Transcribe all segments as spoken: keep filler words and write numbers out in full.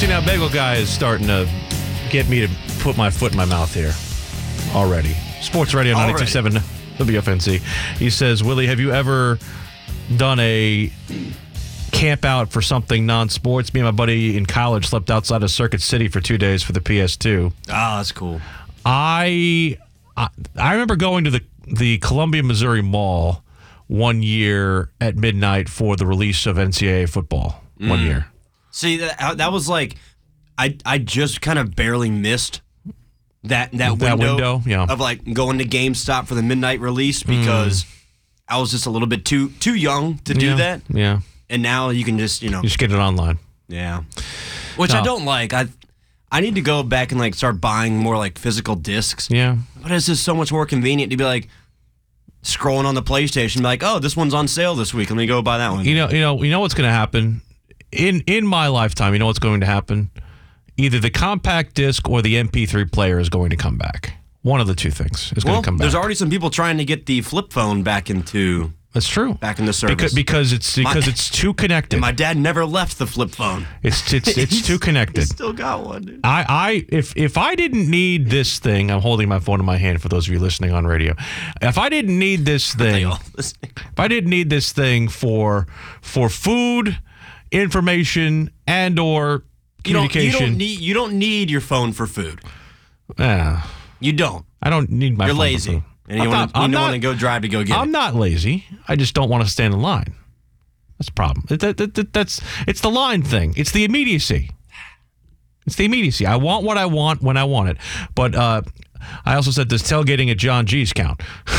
See, now Bagel Guy is starting to get me to put my foot in my mouth here already. Sports Radio ninety-two point seven W F N C. He says, Willie, have you ever done a camp out for something non-sports? Me and my buddy in college slept outside of Circuit City for two days for the P S two. Ah, oh, that's cool. I, I I remember going to the, the Columbia, Missouri Mall one year at midnight for the release of N C double A football. Mm. One year. See, that, that was like, I I just kind of barely missed that that, that window, window yeah. of like going to GameStop for the midnight release because mm. I was just a little bit too too young to do yeah. that. Yeah. And now you can just, you know. You just get it online. Yeah. Which no. I don't like. I I need to go back and like start buying more like physical discs. Yeah. But it's just so much more convenient to be like scrolling on the PlayStation, be like, oh, this one's on sale this week. Let me go buy that one. You know, you know, you know what's going to happen in in my lifetime. You know what's going to happen. Either the compact disc or the M P three player is going to come back. One of the two things is well, going to come back. There's already some people trying to get the flip phone back into. That's true. Back in the service because, because it's because my, it's too connected. And my dad never left the flip phone. It's it's it's too connected. He's still got one. Dude. I I if if I didn't need this thing, I'm holding my phone in my hand for those of you listening on radio. If I didn't need this thing, if I didn't need this thing for for food, information, and or communication, you don't, you don't need you don't need your phone for food. Yeah, uh, you don't. I don't need my. You're phone lazy. For food. And you, want, you don't want to go drive to go get I'm it. I'm not lazy. I just don't want to stand in line. That's the problem. That, that, that, that's it's the line thing. It's the immediacy. It's the immediacy. I want what I want when I want it. But uh, I also said, does tailgating at John G's count?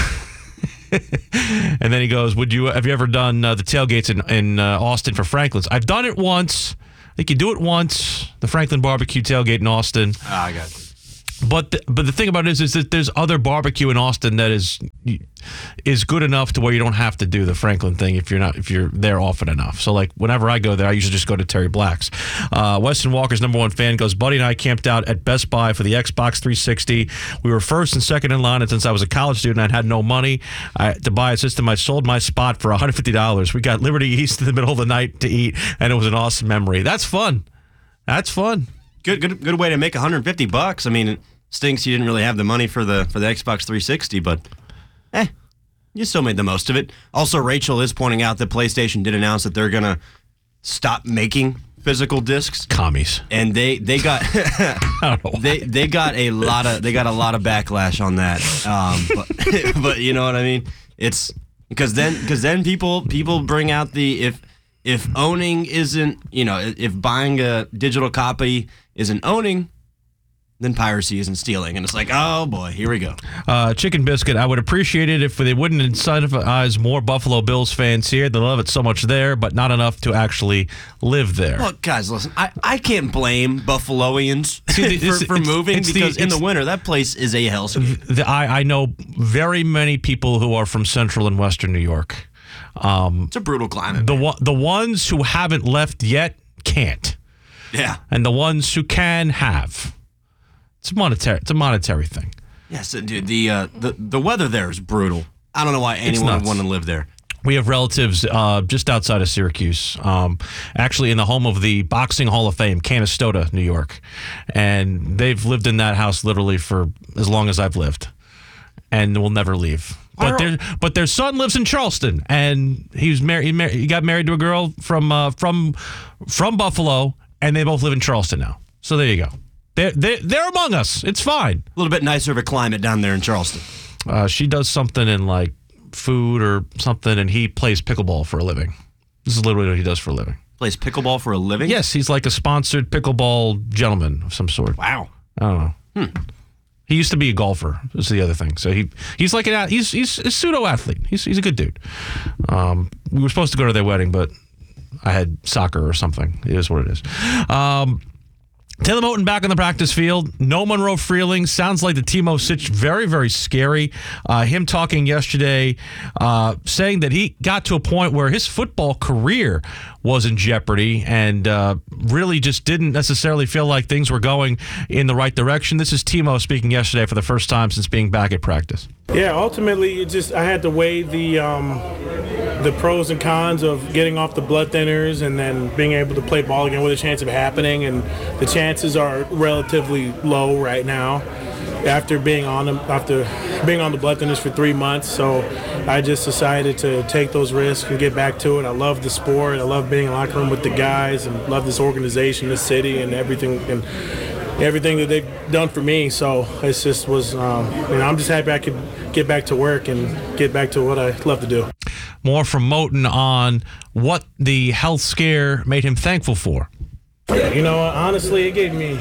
And then he goes, "Would you have you ever done uh, the tailgates in in uh, Austin for Franklin's?" I've done it once. I think you do it once. The Franklin Barbecue tailgate in Austin. Ah, I got you. But the, but the thing about it is, is that there's other barbecue in Austin that is is good enough to where you don't have to do the Franklin thing if you're not if you're there often enough. So like whenever I go there, I usually just go to Terry Black's. Uh, Weston Walker's number one fan goes, Buddy and I camped out at Best Buy for the Xbox three sixty. We were first and second in line, and since I was a college student, I had no money I, to buy a system. I sold my spot for one hundred fifty dollars. We got Liberty East in the middle of the night to eat, and it was an awesome memory. That's fun. That's fun. Good good good way to make one hundred fifty bucks. I mean, it stinks you didn't really have the money for the for the Xbox three sixty, but eh, you still made the most of it. Also, Rachel is pointing out that PlayStation did announce that they're gonna stop making physical discs. Commies. And they they got they they got a lot of they got a lot of backlash on that. Um, but, but you know what I mean? It's because then because then people people bring out the if if owning isn't, you know, if buying a digital copy isn't owning, then piracy isn't stealing. And it's like, oh, boy, here we go. Uh, Chicken Biscuit, I would appreciate it if they wouldn't incentivize more Buffalo Bills fans here. They love it so much there, but not enough to actually live there. Look, guys, listen, I, I can't blame Buffaloians See, for, for it's, moving it's because the, in the winter, that place is a hellscape. The, I, I know very many people who are from Central and Western New York. Um, it's a brutal climate. The the ones who haven't left yet can't. Yeah. And the ones who can have. It's a monetary. It's a monetary thing. Yes, dude. The uh, the the weather there is brutal. I don't know why anyone would want to live there. We have relatives uh, just outside of Syracuse, um, actually in the home of the Boxing Hall of Fame, Canastota, New York, and they've lived in that house literally for as long as I've lived, and will never leave. But their but their son lives in Charleston, and he was married. He, mar- he got married to a girl from uh, from from Buffalo, and they both live in Charleston now. So there you go. They're they're, they're among us. It's fine. A little bit nicer of a climate down there in Charleston. Uh, she does something in like food or something, and he plays pickleball for a living. This is literally what he does for a living. Plays pickleball for a living? Yes, he's like a sponsored pickleball gentleman of some sort. Wow. I don't know. Hmm. He used to be a golfer. Is the other thing. So he he's like an he's he's a pseudo athlete. He's he's a good dude. Um, we were supposed to go to their wedding, but I had soccer or something. It is what it is. Um, Taylor Moton back on the practice field. No Monroe Freeling. Sounds like the Timo Sitch very, very scary. Uh, him talking yesterday, uh, saying that he got to a point where his football career was in jeopardy and uh, really just didn't necessarily feel like things were going in the right direction. This is Timo speaking yesterday for the first time since being back at practice. Yeah, ultimately, it just I had to weigh the um, the pros and cons of getting off the blood thinners and then being able to play ball again with a chance of happening, and the chances are relatively low right now after being on them after being on the blood thinners for three months. So I just decided to take those risks and get back to it. I love the sport. I love being in the locker room with the guys, and love this organization, this city, and everything and everything that they've done for me. So it just was, um, you know, I'm just happy I could get back to work and get back to what I love to do. More from Moton on what the health scare made him thankful for. You know, honestly, it gave me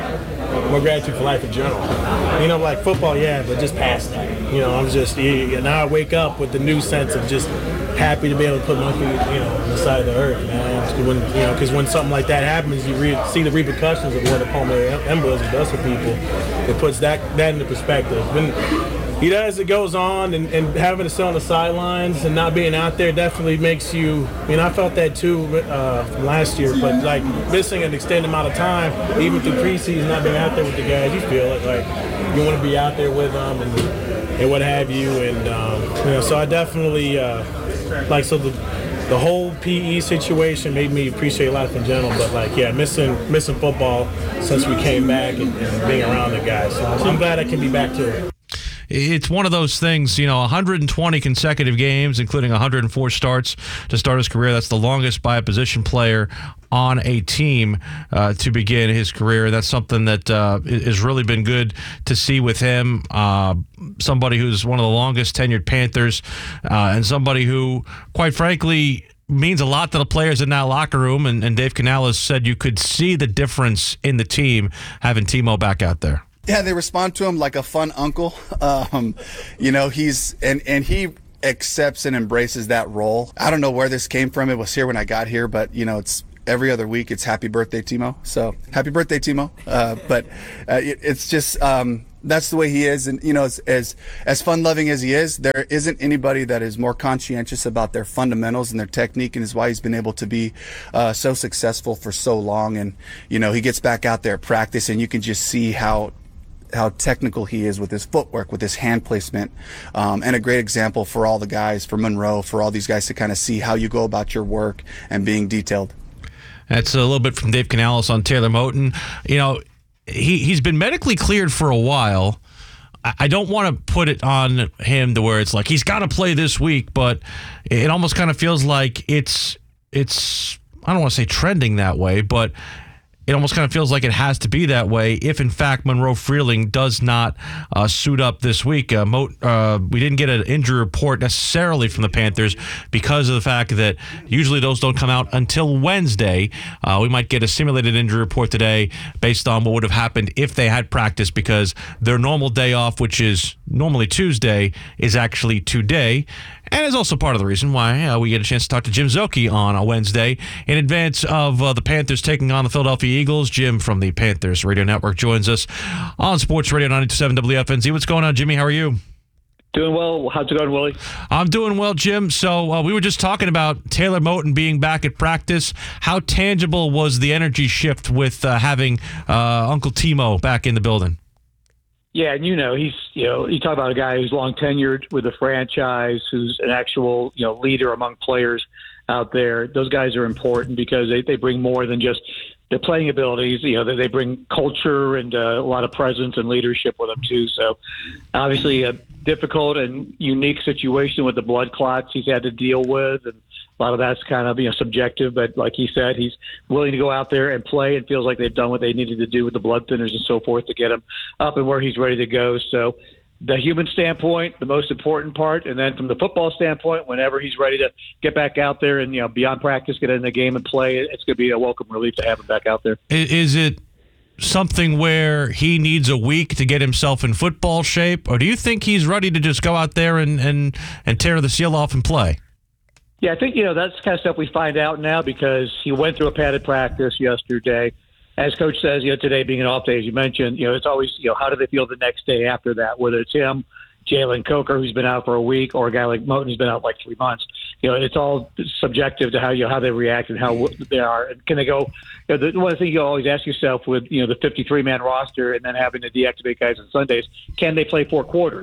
more gratitude for life in general. You know, like football, yeah, but just past that. You know, I'm just, yeah, now I wake up with the new sense of just happy to be able to put my feet, you know, on the side of the earth, man. When, you know, because when something like that happens, you re- see the repercussions of what a pulmonary embolism does for people. It puts that, that into perspective. When, you know, as it goes on, and, and having to sit on the sidelines and not being out there definitely makes you, I mean, I felt that too uh, from last year, but like missing an extended amount of time, even through preseason, not being out there with the guys, you feel it, like you want to be out there with them and, and what have you. And, um, you know, so I definitely, uh, like, so the, the whole P E situation made me appreciate life in general, but like, yeah, missing missing football since we came back and, and being around the guys. So I'm, I'm glad I can be back to it. It's one of those things, you know, one hundred twenty consecutive games, including one hundred four starts to start his career. That's the longest by a position player on a team uh, to begin his career. That's something that uh, has really been good to see with him. Uh, somebody who's one of the longest tenured Panthers, uh, and somebody who, quite frankly, means a lot to the players in that locker room. And, and Dave Canales said you could see the difference in the team having Timo back out there. Yeah, they respond to him like a fun uncle. Um, you know, he's and and he accepts and embraces that role. I don't know where this came from. It was here when I got here, but you know, it's every other week. It's happy birthday, Timo. So happy birthday, Timo. Uh, but uh, it, it's just um, that's the way he is. And you know, as as, as fun loving as he is, there isn't anybody that is more conscientious about their fundamentals and their technique, and is why he's been able to be uh, so successful for so long. And you know, he gets back out there at practice, and you can just see how. how technical he is with his footwork, with his hand placement, um, and a great example for all the guys, for Monroe, for all these guys to kind of see how you go about your work and being detailed. That's a little bit from Dave Canales on Taylor Moton. You know, he, he's been medically cleared for a while. I, I don't want to put it on him to where it's like he's got to play this week, but it almost kind of feels like it's, it's I don't want to say trending that way, but it almost kind of feels like it has to be that way if, in fact, Monroe Freeling does not uh, suit up this week. Uh, Mo, uh, we didn't get an injury report necessarily from the Panthers because of the fact that usually those don't come out until Wednesday. Uh, we might get a simulated injury report today based on what would have happened if they had practice, because their normal day off, which is normally Tuesday, is actually today. And is also part of the reason why uh, we get a chance to talk to Jim Szoke on a Wednesday in advance of uh, the Panthers taking on the Philadelphia Eagles. Jim from the Panthers Radio Network joins us on Sports Radio ninety-two point seven W F N Z. What's going on, Jimmy? How are you? Doing well. How's it going, Willie? I'm doing well, Jim. So uh, we were just talking about Taylor Moton being back at practice. How tangible was the energy shift with uh, having uh, Uncle Timo back in the building? Yeah, and you know, he's, you know, you talk about a guy who's long tenured with the franchise, who's an actual, you know, leader among players out there. Those guys are important because they, they bring more than just their playing abilities. You know, they, they bring culture and uh, a lot of presence and leadership with them too. So obviously a difficult and unique situation with the blood clots he's had to deal with, and a lot of that's kind of, you know, subjective, but like he said, he's willing to go out there and play and feels like they've done what they needed to do with the blood thinners and so forth to get him up and where he's ready to go. So the human standpoint, the most important part, and then from the football standpoint, whenever he's ready to get back out there and, you know, beyond practice, get in the game and play, it's going to be a welcome relief to have him back out there. Is it something where he needs a week to get himself in football shape, or do you think he's ready to just go out there and, and, and tear the seal off and play? Yeah, I think, you know, that's the kind of stuff we find out now because he went through a padded practice yesterday. As Coach says, you know, today being an off day, as you mentioned, you know, it's always, you know, how do they feel the next day after that, whether it's him, Jalen Coker, who's been out for a week, or a guy like Moton who's been out like three months. You know, it's all subjective to how, you know, how they react and how they are. And can they go, you know, the one thing you always ask yourself with, you know, the fifty-three man roster and then having to deactivate guys on Sundays, can they play four quarters?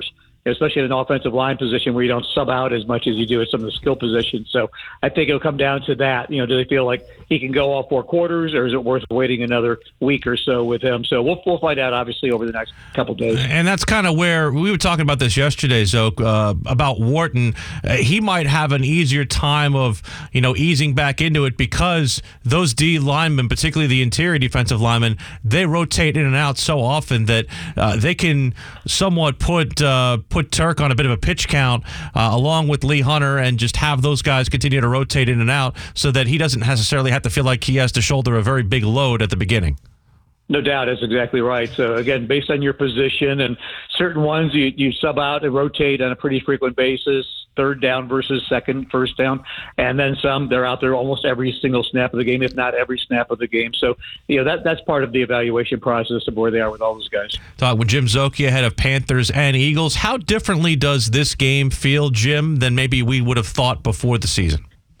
especially in an offensive line position where you don't sub out as much as you do at some of the skill positions. So I think it'll come down to that. You know, do they feel like he can go all four quarters, or is it worth waiting another week or so with him? So we'll, we'll find out, obviously, over the next couple of days. And that's kind of where we were talking about this yesterday, Zoke, uh, about Wharton. Uh, he might have an easier time of, you know, easing back into it because those D linemen, particularly the interior defensive linemen, they rotate in and out so often that uh, they can somewhat put uh, put Turk on a bit of a pitch count uh, along with Lee Hunter, and just have those guys continue to rotate in and out so that he doesn't necessarily have to feel like he has to shoulder a very big load at the beginning. No doubt, that's exactly right. So again, based on your position, and certain ones you, you sub out and rotate on a pretty frequent basis, third down versus second, first down, and then some, they're out there almost every single snap of the game, if not every snap of the game. So, you know, that that's part of the evaluation process of where they are with all those guys. Talk with Jim Szoke ahead of Panthers and Eagles. How differently does this game feel, Jim, than maybe we would have thought before the season?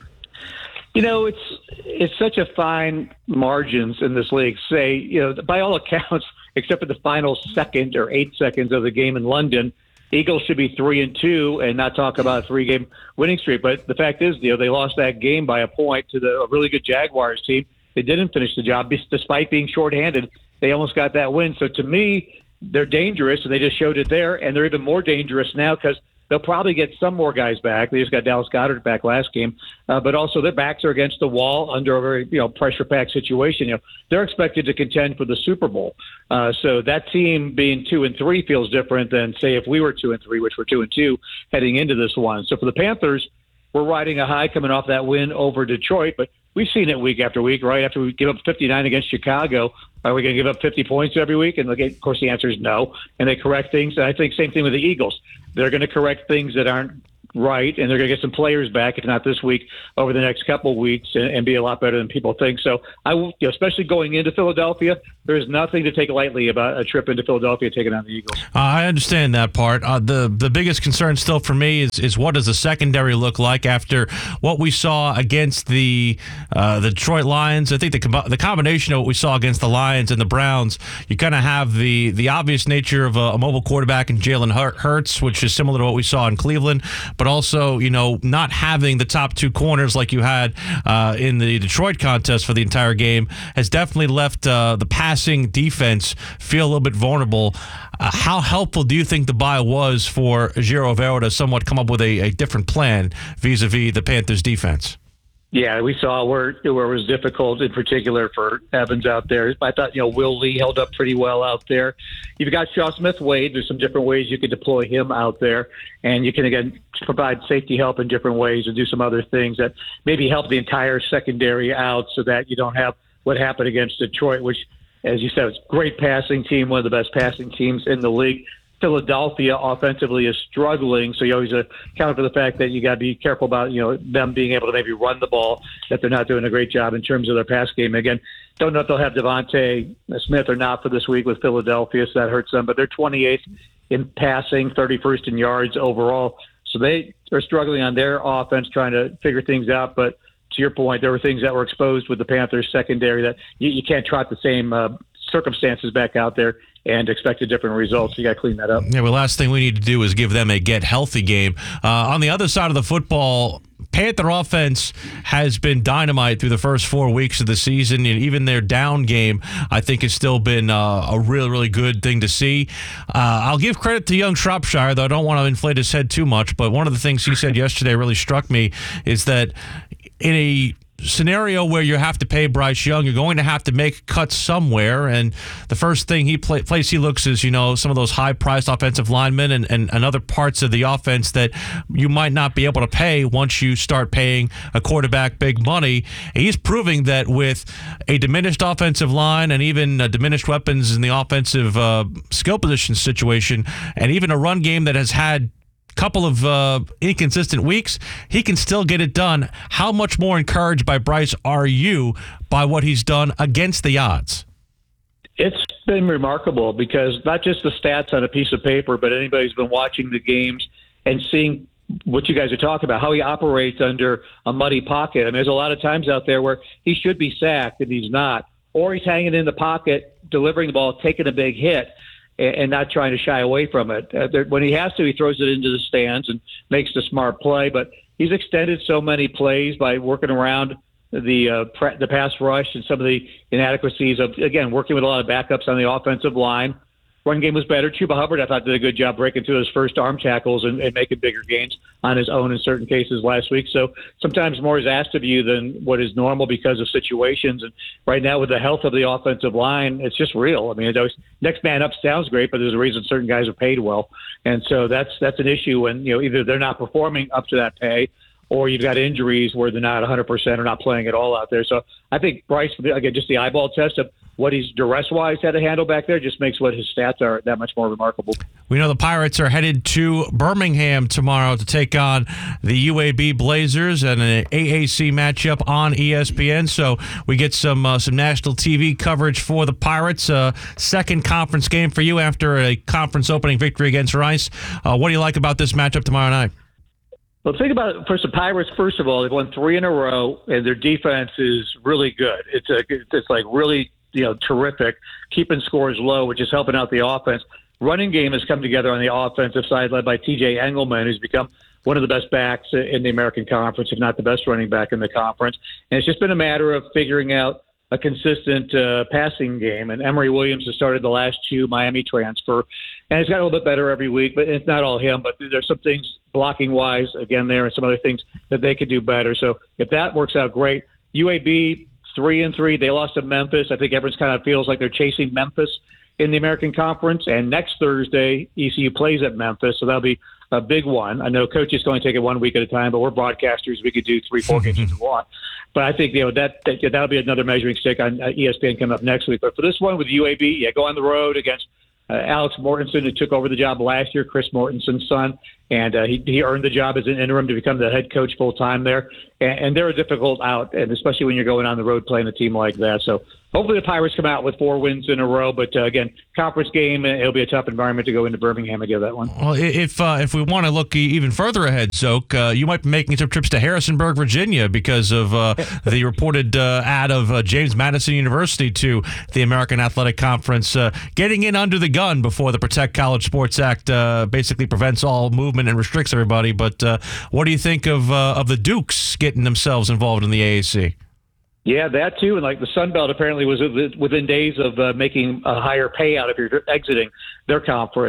You know, it's it's such a fine margins in this league. Say, you know, by all accounts, except for the final second or eight seconds of the game in London, Eagles should be three and two and not talk about a three-game winning streak. But the fact is, you know, they lost that game by a point to the a really good Jaguars team. They didn't finish the job despite being shorthanded. They almost got that win. So to me, they're dangerous, and they just showed it there. And they're even more dangerous now because they'll probably get some more guys back. They just got Dallas Goedert back last game, uh, but also their backs are against the wall under a very you know pressure-packed situation. You know they're expected to contend for the Super Bowl. Uh, so that team being two and three feels different than say if we were two and three, which we're two and two heading into this one. So for the Panthers, we're riding a high coming off that win over Detroit, but we've seen it week after week. Right after we give up fifty-nine against Chicago, are we going to give up fifty points every week? And of course, the answer is no. And they correct things. And I think same thing with the Eagles. They're going to correct things that aren't right, and they're going to get some players back, if not this week, over the next couple of weeks, and, and be a lot better than people think. So, I, you know, especially going into Philadelphia, there's nothing to take lightly about a trip into Philadelphia taking on the Eagles. Uh, I understand that part. Uh, the the biggest concern still for me is is what does the secondary look like after what we saw against the uh, the Detroit Lions. I think the com- the combination of what we saw against the Lions and the Browns, you kind of have the the obvious nature of a, a mobile quarterback in Jalen Hurts, which is similar to what we saw in Cleveland, but also, you know, not having the top two corners like you had uh, in the Detroit contest for the entire game has definitely left uh, the passing defense feel a little bit vulnerable. Uh, how helpful do you think the bye was for Ejiro Evero to somewhat come up with a, a different plan vis-a-vis the Panthers defense? Yeah, we saw where where it was difficult, in particular for Evans out there. I thought, you know, Will Lee held up pretty well out there. You've got Shaw Smith-Wade. There's some different ways you could deploy him out there, and you can, again, provide safety help in different ways and do some other things that maybe help the entire secondary out so that you don't have what happened against Detroit, which, as you said, it's a great passing team, one of the best passing teams in the league. Philadelphia offensively is struggling, so you always account for the fact that you got to be careful about you know them being able to maybe run the ball, that they're not doing a great job in terms of their pass game. Again, don't know if they'll have Devontae Smith or not for this week with Philadelphia, so that hurts them, but they're twenty-eighth in passing, thirty-first in yards overall, so they are struggling on their offense trying to figure things out. But to your point, there were things that were exposed with the Panthers secondary that you, you can't trot the same uh, circumstances back out there and expect a different result. So you got to clean that up. Yeah, well, last thing we need to do is give them a get healthy game. Uh, on the other side of the football, Panther offense has been dynamite through the first four weeks of the season, and even their down game, I think, has still been uh, a really, really good thing to see. Uh, I'll give credit to young Shropshire, though I don't want to inflate his head too much, but one of the things he said yesterday really struck me is that in a scenario where you have to pay Bryce Young, you're going to have to make cuts somewhere, and the first thing he play, place he looks is, you know, some of those high-priced offensive linemen and, and, and other parts of the offense that you might not be able to pay once you start paying a quarterback big money. And he's proving that with a diminished offensive line and even uh, diminished weapons in the offensive uh, skill position situation, and even a run game that has had couple of uh, inconsistent weeks, he can still get it done. How much more encouraged by Bryce are you by what he's done against the odds? It's been remarkable because not just the stats on a piece of paper, but anybody who's been watching the games and seeing what you guys are talking about, how he operates under a muddy pocket. I mean, there's a lot of times out there where he should be sacked and he's not, or he's hanging in the pocket, delivering the ball, taking a big hit. and, and not trying to shy away from it. Uh, there, when he has to, he throws it into the stands and makes the smart play. But he's extended so many plays by working around the uh, pre- the pass rush and some of the inadequacies of, again, working with a lot of backups on the offensive line. Run game was better. Chuba Hubbard, I thought, did a good job breaking through his first arm tackles and, and making bigger gains on his own in certain cases last week. So sometimes more is asked of you than what is normal because of situations. And right now, with the health of the offensive line, it's just real. I mean, it's always, next man up sounds great, but there's a reason certain guys are paid well. And so that's that's an issue when, you know, either they're not performing up to that pay, or you've got injuries where they're not one hundred percent or not playing at all out there. So I think Bryce, again, just the eyeball test of what he's duress-wise had to handle back there just makes what his stats are that much more remarkable. We know the Pirates are headed to Birmingham tomorrow to take on the U A B Blazers and an A A C matchup on E S P N. So we get some uh, some national T V coverage for the Pirates. Uh, second conference game for you after a conference opening victory against Rice. Uh, what do you like about this matchup tomorrow night? Well, think about it. First, the Pirates, first of all, they've won three in a row, and their defense is really good. It's a, it's like really, you know, terrific, keeping scores low, which is helping out the offense. Running game has come together on the offensive side, led by T J Engelman, who's become one of the best backs in the American Conference, if not the best running back in the conference. And it's just been a matter of figuring out a consistent uh, passing game. And Emory Williams has started the last two Miami transfer, and it's got a little bit better every week, but it's not all him. But there's some things blocking-wise, again, there, and some other things that they could do better. So if that works out, great. U A B, three and three. They lost to Memphis. I think everyone's kind of feels like they're chasing Memphis in the American Conference. And next Thursday, E C U plays at Memphis, so that'll be a big one. I know coaches going to take it one week at a time, but we're broadcasters. We could do three, four games if we want. But I think, you know, that, that that'll be another measuring stick on uh, E S P N coming up next week. But for this one with U A B, yeah, go on the road against uh, Alex Mortensen, who took over the job last year, Chris Mortensen's son, and uh, he, he earned the job as an interim to become the head coach full time there. And, and they're a difficult out, and especially when you're going on the road playing a team like that. So hopefully the Pirates come out with four wins in a row. But, uh, again, conference game, it'll be a tough environment to go into Birmingham and give that one. Well, if uh, if we want to look even further ahead, Zoke, uh, you might be making some trips to Harrisonburg, Virginia, because of uh, the reported uh, ad of uh, James Madison University to the American Athletic Conference, uh, getting in under the gun before the Protect College Sports Act uh, basically prevents all movement and restricts everybody. But uh, what do you think of uh, of the Dukes getting themselves involved in the A A C? Yeah, that too. And like the Sun Belt apparently was within days of uh, making a higher payout if you're exiting their conference.